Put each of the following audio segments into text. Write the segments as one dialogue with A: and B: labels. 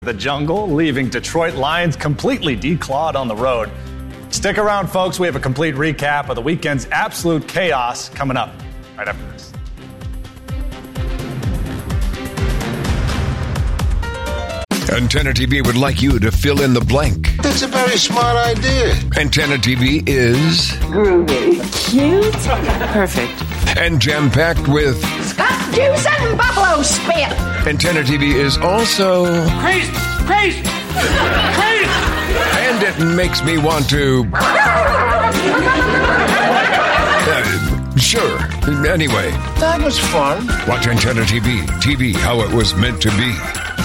A: the jungle, leaving Detroit Lions completely declawed on the road. Stick around, folks. We have a complete recap of the weekend's absolute chaos coming up right after this.
B: Antenna TV would like you to fill in the blank.
C: That's a very smart idea.
B: Antenna TV is
D: groovy, cute, perfect,
B: and jam-packed with
D: Scott juice and buffalo spit.
B: Antenna TV is also
E: crazy.
B: And it makes me want to sure. Anyway,
C: that was fun.
B: Watch Antenna TV how it was meant to be.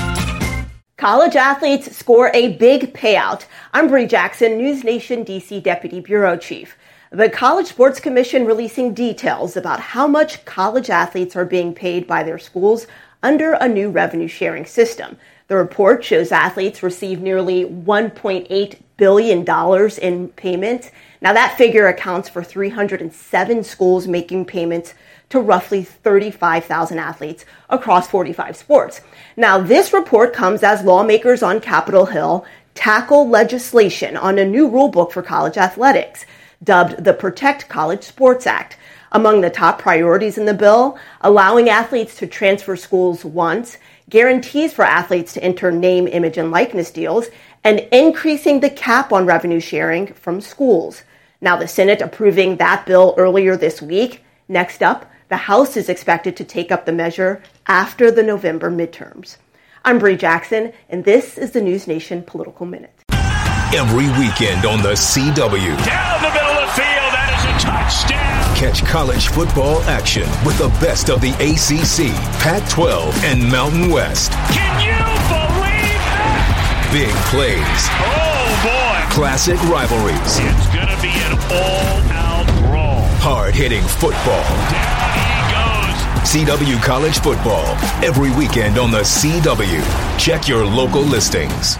F: College athletes score a big payout. I'm Bree Jackson, News Nation DC Deputy Bureau Chief. The College Sports Commission releasing details about how much college athletes are being paid by their schools under a new revenue sharing system. The report shows athletes receive nearly $1.8 billion in payments. Now that figure accounts for 307 schools making payments to roughly 35,000 athletes across 45 sports. Now, this report comes as lawmakers on Capitol Hill tackle legislation on a new rulebook for college athletics, dubbed the Protect College Sports Act. Among the top priorities in the bill, allowing athletes to transfer schools once, guarantees for athletes to enter name, image, and likeness deals, and increasing the cap on revenue sharing from schools. Now, the Senate approving that bill earlier this week. Next up, the House is expected to take up the measure after the November midterms. I'm Bree Jackson, and this is the News Nation Political Minute.
G: Every weekend on the CW.
E: Down the middle of the field, that is a touchdown.
G: Catch college football action with the best of the ACC, Pac-12, and Mountain West.
E: Can you believe that?
G: Big plays.
E: Oh, boy.
G: Classic rivalries.
E: It's going to be an all-out brawl.
G: Hard-hitting football.
E: Down he goes.
G: CW College Football. Every weekend on the CW. Check your local listings.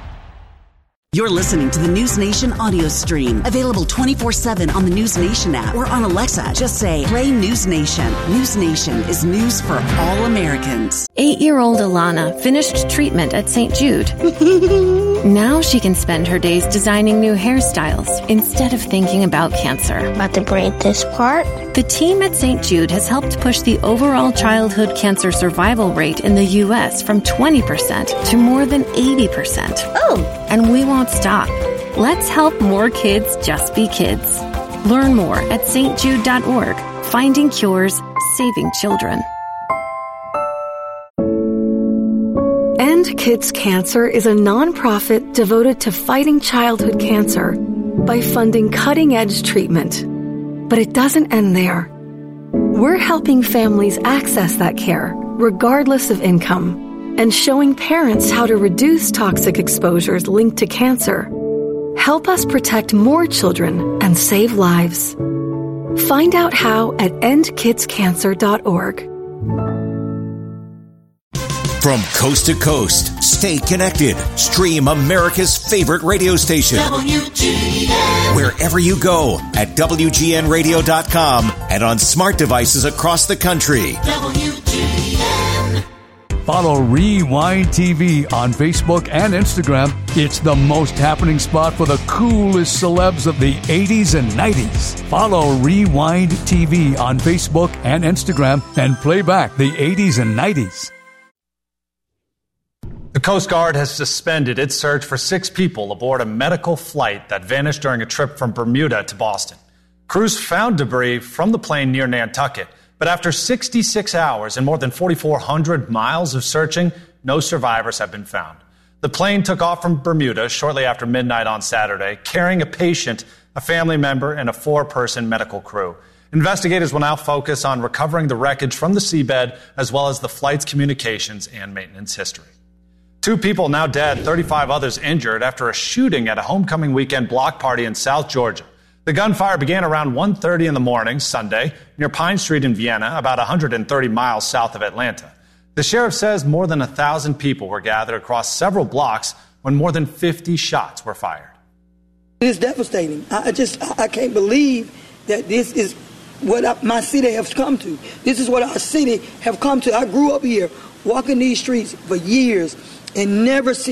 H: You're listening to the News Nation audio stream. Available 24/7 on the News Nation app or on Alexa. Just say, play News Nation. News Nation is news for all Americans.
I: 8-year-old Alana finished treatment at St. Jude. Now she can spend her days designing new hairstyles instead of thinking about cancer.
J: About to braid this part?
I: The team at St. Jude has helped push the overall childhood cancer survival rate in the U.S. from 20% to more than 80%.
J: Oh!
I: And we won't stop. Let's help more kids just be kids. Learn more at stjude.org. Finding cures, saving children.
K: End Kids Cancer is a nonprofit devoted to fighting childhood cancer by funding cutting-edge treatment. But it doesn't end there. We're helping families access that care, regardless of income, and showing parents how to reduce toxic exposures linked to cancer. Help us protect more children and save lives. Find out how at endkidscancer.org.
L: From coast to coast, stay connected. Stream America's favorite radio station. WGN. Wherever you go at WGNradio.com and on smart devices across the country. WGN.
M: Follow Rewind TV on Facebook and Instagram. It's the most happening spot for the coolest celebs of the 80s and 90s. Follow Rewind TV on Facebook and Instagram and play back the 80s and 90s.
A: The Coast Guard has suspended its search for 6 people aboard a medical flight that vanished during a trip from Bermuda to Boston. Crews found debris from the plane near Nantucket, but after 66 hours and more than 4,400 miles of searching, no survivors have been found. The plane took off from Bermuda shortly after midnight on Saturday, carrying a patient, a family member, and a 4-person medical crew. Investigators will now focus on recovering the wreckage from the seabed, as well as the flight's communications and maintenance history. 2 people now dead, 35 others injured after a shooting at a homecoming weekend block party in South Georgia. The gunfire began around 1:30 in the morning Sunday near Pine Street in Vienna, about 130 miles south of Atlanta. The sheriff says more than 1,000 people were gathered across several blocks when more than 50 shots were fired.
N: It is devastating. I can't believe that this is what my city has come to. This is what our city have come to. I grew up here, walking these streets for years, and never seen